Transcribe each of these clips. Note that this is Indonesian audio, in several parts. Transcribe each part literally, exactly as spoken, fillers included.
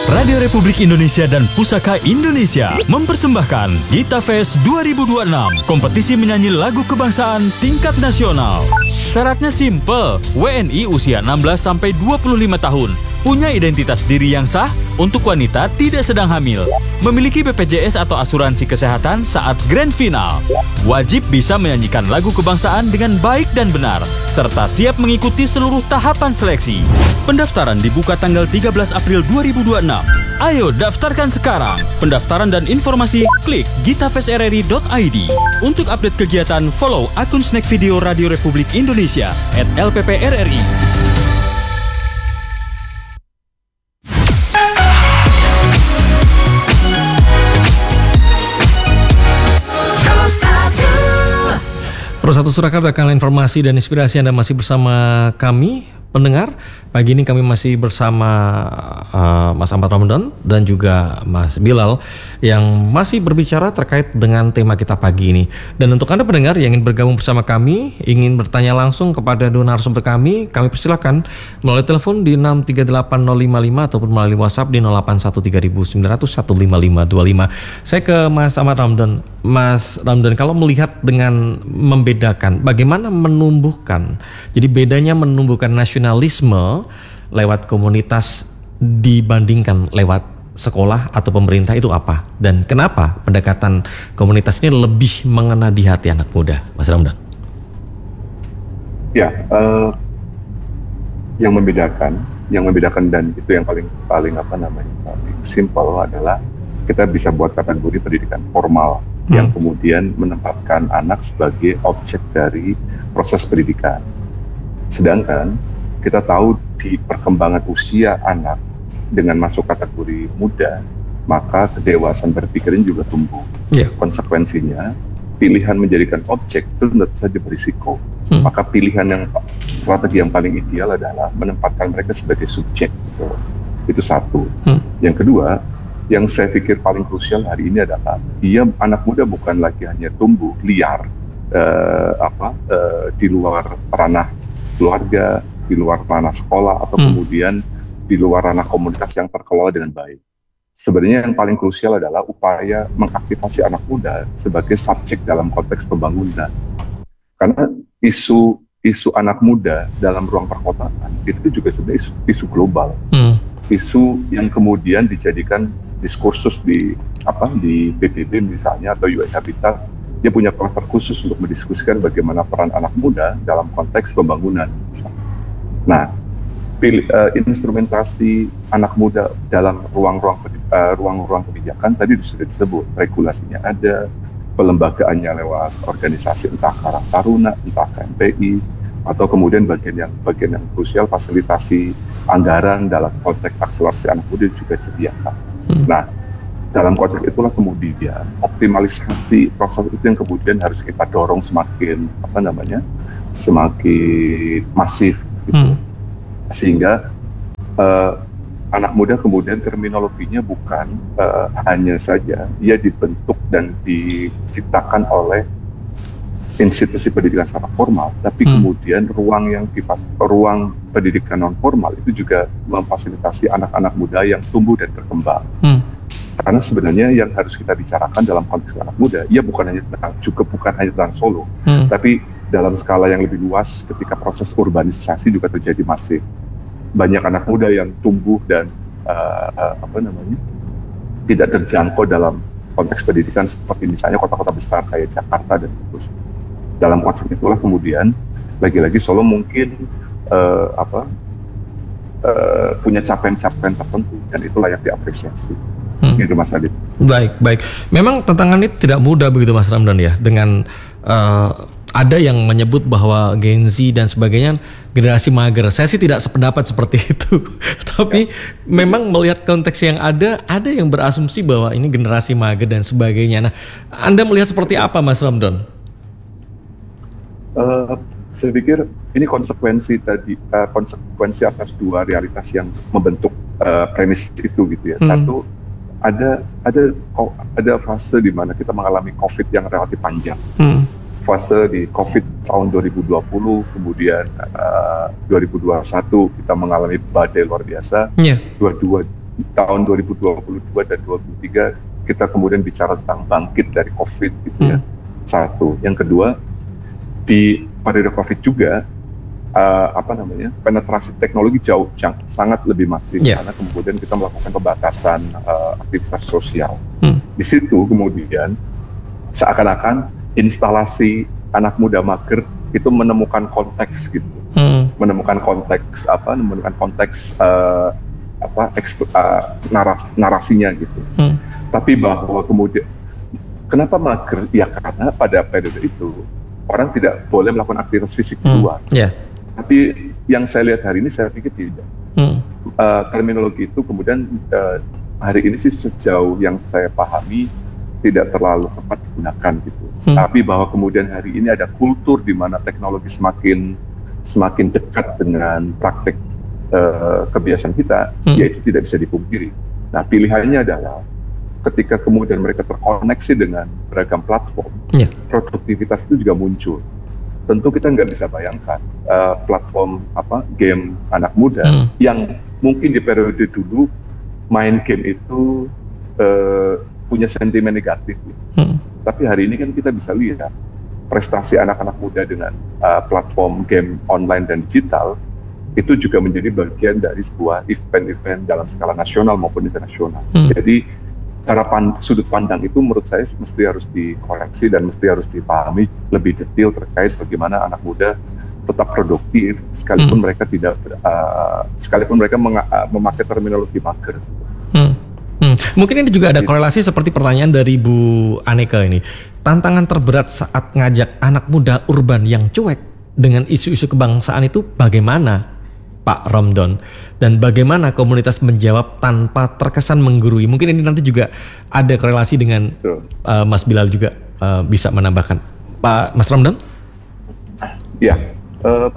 Radio Republik Indonesia dan Pusaka Indonesia mempersembahkan Gita Fest dua ribu dua puluh enam, kompetisi menyanyi lagu kebangsaan tingkat nasional. Syaratnya simple, W N I usia enam belas sampai dua puluh lima tahun, punya identitas diri yang sah, untuk wanita tidak sedang hamil, memiliki B P J S atau asuransi kesehatan saat grand final, wajib bisa menyanyikan lagu kebangsaan dengan baik dan benar, serta siap mengikuti seluruh tahapan seleksi. Pendaftaran dibuka tanggal tiga belas April dua ribu dua puluh enam. Ayo daftarkan sekarang. Pendaftaran dan informasi klik gitafest r r i dot i d. Untuk update kegiatan, follow akun Snack Video Radio Republik Indonesia at L P P R R I. Pro satu Surakarta, kanal informasi dan inspirasi. Anda masih bersama kami, pendengar. Pagi ini kami masih bersama uh, Mas Ahmad Ramadan dan juga Mas Bilal yang masih berbicara terkait dengan tema kita pagi ini. Dan untuk Anda pendengar yang ingin bergabung bersama kami, ingin bertanya langsung kepada dua narasumber kami, kami persilakan melalui telepon di enam tiga delapan nol lima lima ataupun melalui WhatsApp di nol delapan satu tiga sembilan nol nol satu lima lima dua lima. Saya ke Mas Ahmad Ramadan. Mas Ramadan, kalau melihat dengan membedakan, bagaimana menumbuhkan, jadi bedanya menumbuhkan nasionalisme lewat komunitas dibandingkan lewat sekolah atau pemerintah itu apa? Dan kenapa pendekatan komunitas ini lebih mengena di hati anak muda, Mas Ramadan? Ya, uh, yang membedakan, yang membedakan dan itu yang paling paling apa namanya paling simple adalah kita bisa buat kategori pendidikan formal hmm. yang kemudian menempatkan anak sebagai objek dari proses pendidikan. Sedangkan kita tahu di perkembangan usia anak dengan masuk kategori muda, maka kedewasaan berpikirnya juga tumbuh. Yeah. Konsekuensinya, pilihan menjadikan objek itu tentu saja berisiko. Hmm. Maka pilihan yang strategi yang paling ideal adalah menempatkan mereka sebagai subjek. Gitu. Itu satu. Hmm. Yang kedua, yang saya pikir paling krusial hari ini adalah dia anak muda bukan lagi hanya tumbuh liar uh, apa uh, di luar ranah keluarga, di luar ranah sekolah atau hmm. kemudian di luar ranah komunitas yang terkelola dengan baik. Sebenarnya yang paling krusial adalah upaya mengaktifasi anak muda sebagai subjek dalam konteks pembangunan. Karena isu isu anak muda dalam ruang perkotaan itu juga sebenarnya isu, isu global. Hmm. Isu yang kemudian dijadikan diskursus di apa di P B B misalnya atau U N Habitat, dia punya platform khusus untuk mendiskusikan bagaimana peran anak muda dalam konteks pembangunan. Nah, pilih, uh, instrumentasi anak muda dalam ruang-ruang uh, ruang-ruang kebijakan tadi sudah disebut, regulasinya ada, pelembagaannya lewat organisasi entah Karang Taruna, entah K M P I, atau kemudian bagian yang bagian yang krusial fasilitasi anggaran dalam konteks akselerasi anak muda juga disediakan. Hmm. Nah, dalam konteks itulah kemudian optimalisasi proses itu yang kemudian harus kita dorong semakin apa namanya semakin masif gitu. Hmm. Sehingga uh, anak muda kemudian terminologinya bukan uh, hanya saja dia dibentuk dan diciptakan oleh institusi pendidikan secara formal, tapi hmm. kemudian ruang yang difas- ruang pendidikan non formal itu juga memfasilitasi anak-anak muda yang tumbuh dan berkembang. Hmm. Karena sebenarnya yang harus kita bicarakan dalam konteks anak muda, ya bukan hanya tentang, juga bukan hanya tentang Solo, hmm. tapi dalam skala yang lebih luas ketika proses urbanisasi juga terjadi masif. Banyak anak muda yang tumbuh dan uh, uh, apa namanya tidak terjangkau dalam konteks pendidikan seperti misalnya kota-kota besar kayak Jakarta dan seterusnya. Dalam konteks itulah kemudian lagi-lagi Solo mungkin uh, apa uh, punya capaian-capaian tertentu dan itu layak diapresiasi. Hmm. Gitu Mas Adit. Baik, baik. Memang tantangan ini tidak mudah begitu Mas Ramdan ya, dengan uh, ada yang menyebut bahwa Gen Z dan sebagainya generasi mager. Saya sih tidak sependapat seperti itu. Tapi ya. Memang melihat konteks yang ada, ada yang berasumsi bahwa ini generasi mager dan sebagainya. Nah, Anda melihat seperti apa Mas Ramdan? Uh, saya pikir ini konsekuensi tadi, uh, konsekuensi atas dua realitas yang membentuk uh, premis itu gitu ya. Hmm. Satu, ada ada oh, ada fase di mana kita mengalami COVID yang relatif panjang. Hmm. Fase di COVID tahun dua ribu dua puluh, kemudian uh, dua ribu dua puluh satu kita mengalami badai luar biasa. Yeah. dua ribu dua puluh dua tahun dua ribu dua puluh dua dan dua ribu dua puluh tiga kita kemudian bicara tentang bangkit dari COVID gitu ya. Hmm. Satu, yang kedua di periode COVID juga uh, apa namanya penetrasi teknologi jauh jang, sangat lebih masif yeah. karena kemudian kita melakukan pembatasan uh, aktivitas sosial. Hmm. Di situ kemudian seakan-akan instalasi anak muda mager itu menemukan konteks gitu, hmm. menemukan konteks apa, menemukan konteks uh, apa eksp, uh, naras, narasinya gitu. Hmm. Tapi bahwa kemudian kenapa mager? Ya karena pada periode itu orang tidak boleh melakukan aktivitas fisik di luar. Hmm. Yeah. Tapi yang saya lihat hari ini saya pikir tidak. Hmm. Uh, terminologi itu kemudian uh, hari ini sih sejauh yang saya pahami tidak terlalu tepat digunakan gitu. Hmm. Tapi bahwa kemudian hari ini ada kultur di mana teknologi semakin semakin dekat dengan praktik uh, kebiasaan kita, hmm. yaitu tidak bisa dipungkiri. Nah, pilihannya adalah ketika kemudian mereka terkoneksi dengan beragam platform, yeah. produktivitas itu juga muncul. Tentu kita nggak bisa bayangkan uh, platform apa game anak muda hmm. yang mungkin di periode dulu main game itu uh, punya sentimen negatif. Hmm. Tapi hari ini kan kita bisa lihat prestasi anak-anak muda dengan uh, platform game online dan digital itu juga menjadi bagian dari sebuah event-event dalam skala nasional maupun internasional. Hmm. Jadi cara pan- sudut pandang itu menurut saya mesti harus dikoreksi dan mesti harus dipahami lebih detail terkait bagaimana anak muda tetap produktif sekalipun hmm. mereka tidak uh, sekalipun mereka meng- uh, memakai terminologi mager. Hmm. Hmm. Mungkin ini juga ada korelasi seperti pertanyaan dari Bu Aneka ini. Tantangan terberat saat ngajak anak muda urban yang cuek dengan isu-isu kebangsaan itu bagaimana, Pak Romdon? Dan bagaimana komunitas menjawab tanpa terkesan menggurui? Mungkin ini nanti juga ada korelasi dengan uh, Mas Bilal juga uh, bisa menambahkan. Pak Mas Romdon? Ya, uh,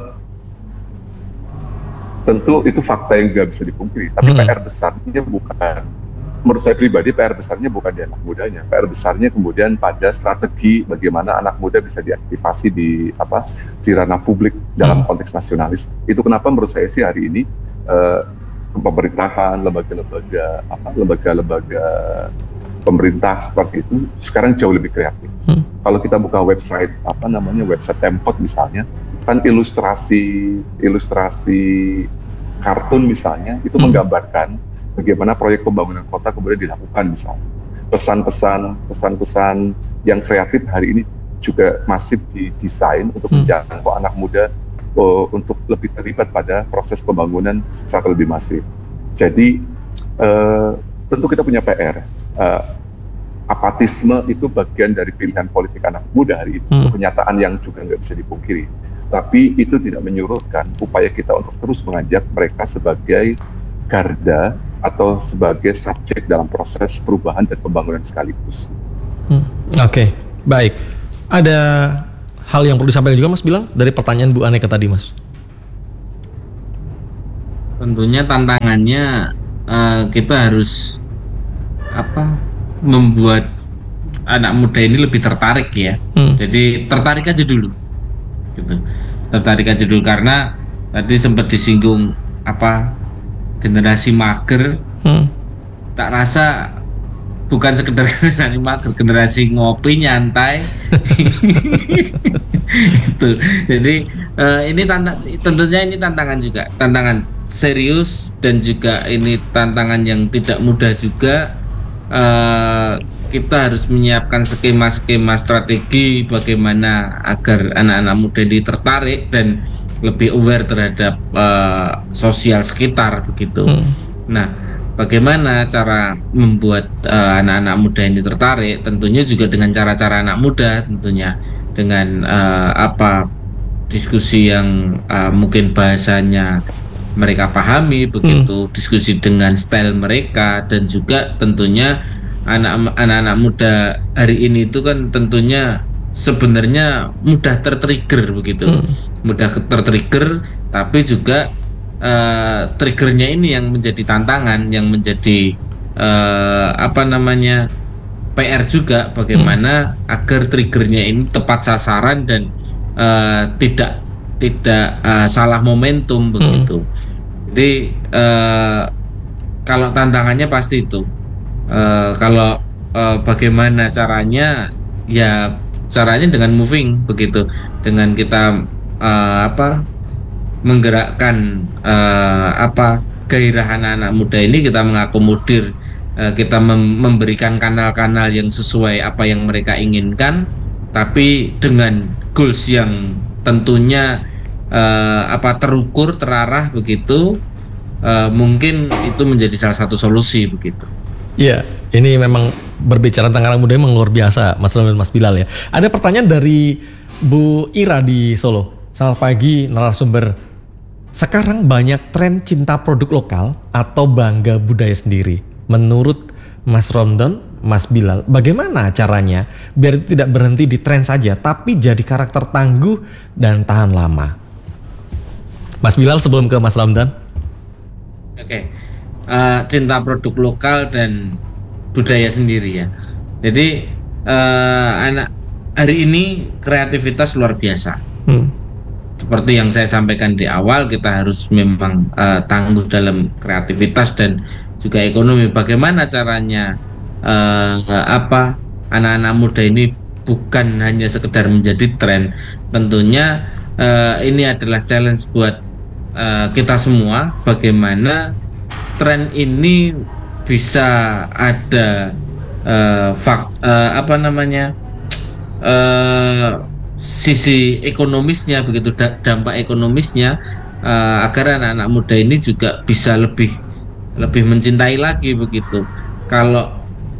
tentu itu fakta yang nggak bisa dipungkiri. Tapi hmm. P R besarnya bukan, menurut saya pribadi P R besarnya bukan di anak mudanya. P R besarnya kemudian pada strategi bagaimana anak muda bisa diaktifasi di apa di ranah publik dalam hmm. konteks nasionalis. Itu kenapa menurut saya sih hari ini uh, pemerintahan, lembaga-lembaga apa lembaga-lembaga pemerintah seperti itu sekarang jauh lebih kreatif. Hmm. Kalau kita buka website apa namanya website Temkot misalnya, kan ilustrasi ilustrasi kartun misalnya itu hmm. menggambarkan bagaimana proyek pembangunan kota kemudian dilakukan misalnya. Pesan-pesan, pesan-pesan yang kreatif hari ini juga masif didesain untuk hmm. menjangkau anak muda uh, untuk lebih terlibat pada proses pembangunan secara lebih masif. Jadi uh, tentu kita punya P R. Uh, apatisme itu bagian dari pilihan politik anak muda hari ini. Hmm. Itu kenyataan yang juga nggak bisa dipungkiri. Tapi itu tidak menyurutkan upaya kita untuk terus mengajak mereka sebagai garda atau sebagai subjek dalam proses perubahan dan pembangunan sekaligus. Hmm, Oke, okay. Baik. Ada hal yang perlu disampaikan juga Mas Bilal dari pertanyaan Bu Aneka tadi, Mas? Tentunya tantangannya uh, kita harus apa membuat anak muda ini lebih tertarik ya. Hmm. Jadi tertarik aja dulu, gitu. Tertarik aja dulu karena tadi sempat disinggung apa generasi mager, hmm. tak rasa bukan sekedar generasi mager, generasi ngopi nyantai. Itu. Jadi uh, ini tantang, tentunya ini tantangan juga, tantangan serius dan juga ini tantangan yang tidak mudah juga. Uh, kita harus menyiapkan skema-skema strategi bagaimana agar anak-anak muda ini tertarik dan lebih aware terhadap uh, sosial sekitar begitu. Hmm. Nah, bagaimana cara membuat uh, anak-anak muda ini tertarik? Tentunya juga dengan cara-cara anak muda, tentunya dengan uh, apa diskusi yang uh, mungkin bahasanya mereka pahami begitu, hmm. diskusi dengan style mereka dan juga tentunya anak-anak muda hari ini itu kan tentunya sebenarnya mudah tertrigger begitu. Hmm. Mudah tertrigger, tapi juga uh, triggernya ini yang menjadi tantangan, yang menjadi uh, apa namanya P R juga bagaimana hmm. agar triggernya ini tepat sasaran dan uh, tidak tidak uh, salah momentum begitu. Hmm. Jadi uh, kalau tantangannya pasti itu. Uh, kalau uh, bagaimana caranya, ya caranya dengan moving begitu, dengan kita uh, apa menggerakkan uh, apa gairah anak-anak muda ini, kita mengakomodir, uh, kita mem- memberikan kanal-kanal yang sesuai apa yang mereka inginkan, tapi dengan goals yang tentunya uh, apa terukur, terarah begitu. Uh, mungkin itu menjadi salah satu solusi begitu. Iya, ini memang berbicara tentang anak muda memang luar biasa, Mas Ron dan Mas Bilal ya. Ada pertanyaan dari Bu Ira di Solo. Selamat pagi narasumber. Sekarang banyak tren cinta produk lokal atau bangga budaya sendiri. Menurut Mas Romdan, Mas Bilal, bagaimana caranya biar itu tidak berhenti di tren saja, tapi jadi karakter tangguh dan tahan lama? Mas Bilal sebelum ke Mas Romdan. Oke. Okay. Uh, cinta produk lokal dan budaya sendiri ya. Jadi uh, anak hari ini kreativitas luar biasa. Hmm. Seperti yang saya sampaikan di awal, kita harus memang uh, tangguh dalam kreativitas dan juga ekonomi. Bagaimana caranya uh, apa anak-anak muda ini bukan hanya sekedar menjadi tren. Tentunya uh, ini adalah challenge buat uh, kita semua. Bagaimana tren ini bisa ada uh, fak, uh, apa namanya uh, sisi ekonomisnya begitu, dampak ekonomisnya, uh, agar anak-anak muda ini juga bisa lebih lebih mencintai lagi begitu. Kalau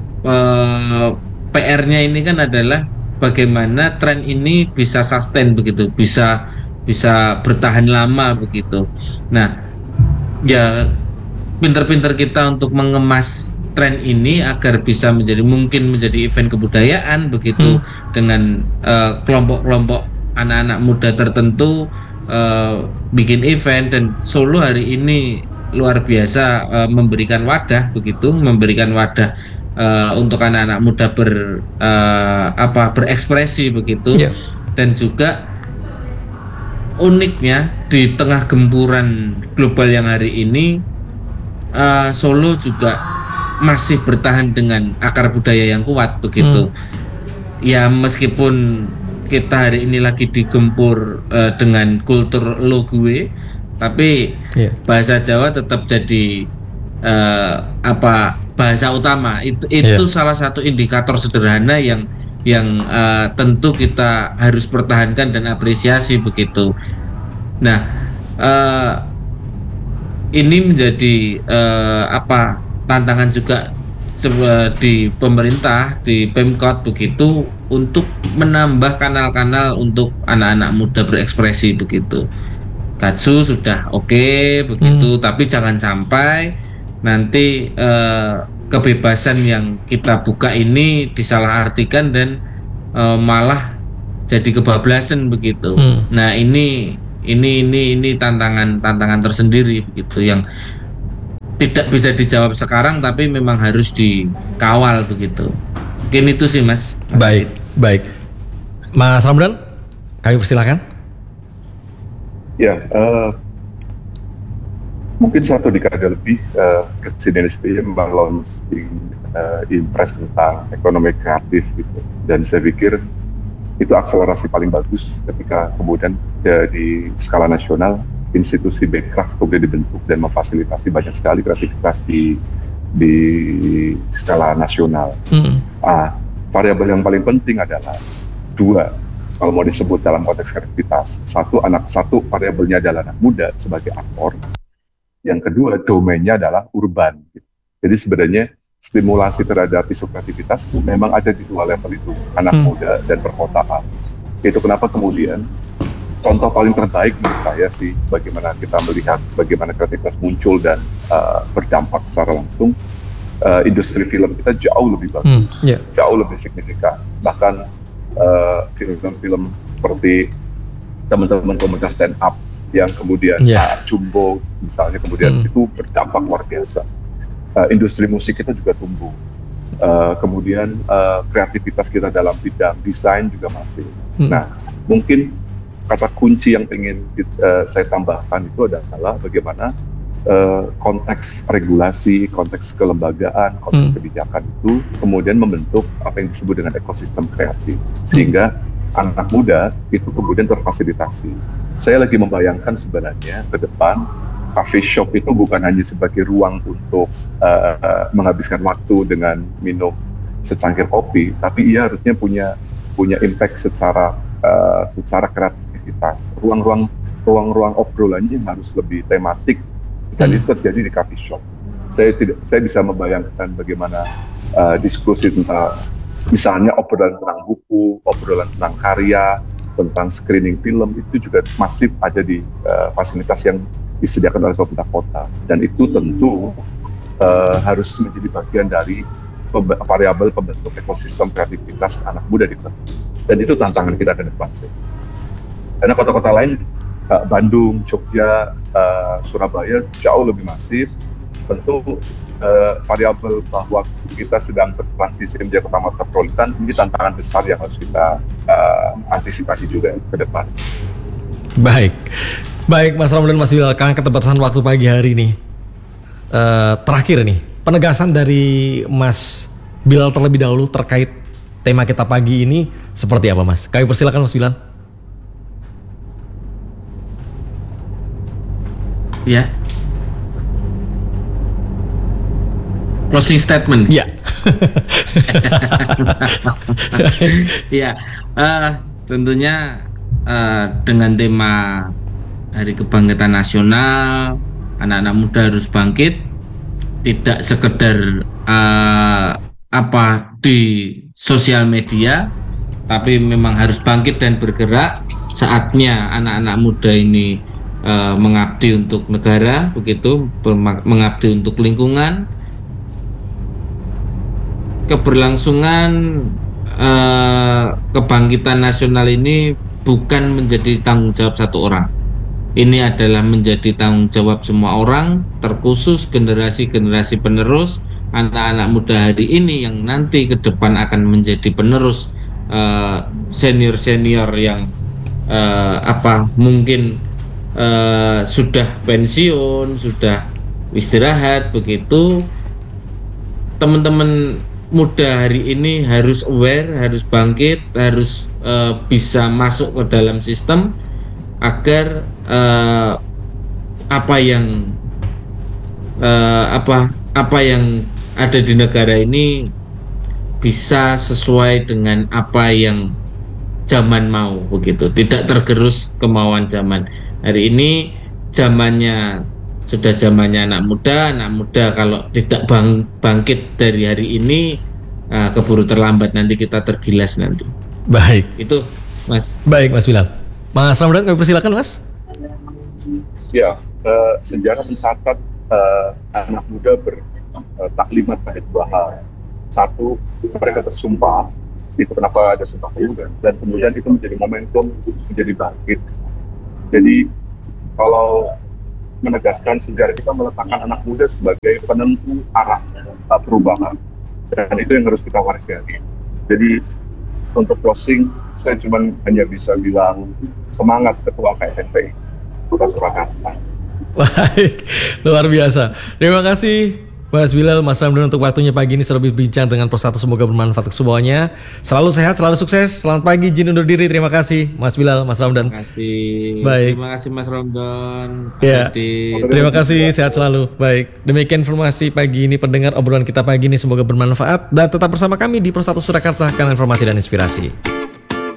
uh, P R-nya ini kan adalah bagaimana tren ini bisa sustain begitu, bisa bisa bertahan lama begitu. Nah, ya pinter-pinter kita untuk mengemas tren ini agar bisa menjadi mungkin menjadi event kebudayaan begitu, hmm. dengan uh, kelompok-kelompok anak-anak muda tertentu uh, bikin event. Dan Solo hari ini luar biasa uh, memberikan wadah begitu, memberikan wadah uh, untuk anak-anak muda ber uh, apa berekspresi begitu, yeah. Dan juga uniknya di tengah gempuran global yang hari ini, Uh, Solo juga masih bertahan dengan akar budaya yang kuat begitu. Hmm. Ya meskipun kita hari ini lagi digempur uh, dengan kultur lo gue, tapi yeah. bahasa Jawa tetap jadi uh, apa bahasa utama. Itu itu yeah. salah satu indikator sederhana yang yang uh, tentu kita harus pertahankan dan apresiasi begitu. Nah, uh, ini menjadi uh, apa tantangan juga di pemerintah, di Pemkot begitu, untuk menambah kanal-kanal untuk anak-anak muda berekspresi begitu. Katsu sudah oke okay, begitu, hmm. tapi jangan sampai nanti uh, kebebasan yang kita buka ini disalahartikan dan uh, malah jadi kebablasan begitu. Hmm. Nah ini Ini ini ini tantangan tantangan tersendiri begitu, yang tidak bisa dijawab sekarang tapi memang harus dikawal begitu. Mungkin itu sih Mas. Baik, baik. Mas Ramdan, kami persilakan. Ya, uh, mungkin satu dekade lebih uh, kesini S B Y memang launching uh, impres tentang ekonomi kreatif gitu, dan saya pikir itu akselerasi paling bagus ketika kemudian ya, di skala nasional institusi Bekraf kemudian dibentuk dan memfasilitasi banyak sekali kreativitas di di skala nasional. Hmm. Ah, variabel yang paling penting adalah dua, kalau mau disebut dalam konteks kreativitas. Satu, anak satu variabelnya adalah anak muda sebagai aktor. Yang kedua, domainnya adalah urban. Jadi sebenarnya stimulasi terhadap isu kreativitas memang ada di dua level itu, anak hmm. muda dan perkotaan. Itu kenapa kemudian contoh paling terbaik menurut saya sih bagaimana kita melihat bagaimana kreativitas muncul dan uh, berdampak secara langsung. Uh, industri film kita jauh lebih bagus, hmm, yeah. jauh lebih signifikan. Bahkan uh, film-film seperti teman-teman komunitas stand up yang kemudian yeah. uh, Jumbo misalnya kemudian hmm. itu berdampak luar biasa. Uh, industri musik kita juga tumbuh, uh, kemudian uh, kreativitas kita dalam bidang desain juga masih. Hmm. Nah, mungkin kata kunci yang ingin uh, saya tambahkan itu adalah bagaimana uh, konteks regulasi, konteks kelembagaan, konteks Hmm. kebijakan itu kemudian membentuk apa yang disebut dengan ekosistem kreatif, sehingga anak muda itu kemudian terfasilitasi. Saya lagi membayangkan sebenarnya ke depan coffee shop itu bukan hanya sebagai ruang untuk uh, uh, menghabiskan waktu dengan minum secangkir kopi, tapi ia harusnya punya punya impact secara uh, secara kreativitas. Ruang-ruang ruang-ruang obrolannya harus lebih tematik, dan Hmm. itu terjadi di coffee shop. Saya tidak, saya bisa membayangkan bagaimana uh, diskusi tentang misalnya obrolan tentang buku, obrolan tentang karya, tentang screening film itu juga masif ada di uh, fasilitas yang disediakan oleh pemerintah kota, dan itu tentu uh, harus menjadi bagian dari pembe- variabel pembentuk ekosistem kreativitas anak muda di kota. Dan itu tantangan kita ke depan sih. Karena kota-kota lain, uh, Bandung, Jogja, uh, Surabaya jauh lebih masif. Tentu uh, variabel bahwa kita sedang bertransisi menjadi kota metropolitan, ini tantangan besar yang harus kita uh, antisipasi juga ke depan. Baik, baik Mas Ram dan Mas Bilal, karena keterbatasan waktu pagi hari ini, eh, terakhir nih penegasan dari Mas Bilal terlebih dahulu terkait tema kita pagi ini seperti apa, Mas? Kami persilakan Mas Bilal. Ya. Closing statement. Ya. Ya, eh, tentunya eh, dengan tema Hari Kebangkitan Nasional, anak-anak muda harus bangkit, tidak sekedar eh, apa di sosial media, tapi memang harus bangkit dan bergerak. Saatnya anak-anak muda ini eh, mengabdi untuk negara, begitu, berma- mengabdi untuk lingkungan. Keberlangsungan eh, kebangkitan nasional ini bukan menjadi tanggung jawab satu orang. Ini adalah menjadi tanggung jawab semua orang, terkhusus generasi-generasi penerus, anak-anak muda hari ini yang nanti ke depan akan menjadi penerus eh, senior-senior yang eh, apa mungkin eh, sudah pensiun, sudah istirahat, begitu. Teman-teman muda hari ini harus aware, harus bangkit, harus uh, bisa masuk ke dalam sistem agar uh, apa yang uh, apa apa yang ada di negara ini bisa sesuai dengan apa yang zaman mau, begitu, tidak tergerus kemauan zaman. Hari ini zamannya sudah zamannya anak muda, anak muda kalau tidak bang, bangkit dari hari ini, uh, keburu terlambat, nanti kita tergilas nanti. Baik, Itu, Mas. baik Mas Bilal. Mas Ramdan, kami persilakan Mas. Ya, uh, sejarah mencatat uh, anak muda bertaklimat uh, pada dua hal. Satu, mereka tersumpah, itu kenapa ada sumpah pemuda, dan kemudian itu menjadi momentum menjadi bangkit. Jadi kalau menegaskan sejarah, kita meletakkan anak muda sebagai penentu arah uh, perubahan, dan itu yang harus kita wariskan. Jadi untuk closing, saya cuma hanya bisa bilang semangat Ketua K N P I Kota Surakarta. Baik, luar biasa. Terima kasih Mas Bilal, Mas Ramdan untuk waktunya pagi ini sudah berbincang dengan Persatu. Semoga bermanfaat untuk semuanya. Selalu sehat, selalu sukses. Selamat pagi, izin undur diri. Terima kasih Mas Bilal, Mas Ramdan. Terima kasih. Baik. Terima kasih Mas Ramdan. Mas Ya, Adi. terima kasih, sehat selalu. Baik, demikian informasi pagi ini, pendengar obrolan kita pagi ini semoga bermanfaat dan tetap bersama kami di Persatu Surakarta, kanal informasi dan inspirasi.